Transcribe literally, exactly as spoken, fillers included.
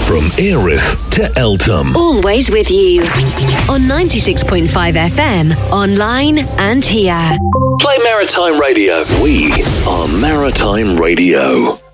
From Erith to Eltham. Always with you. On ninety-six point five F M, online and here. Play Maritime Radio. We are Maritime Radio.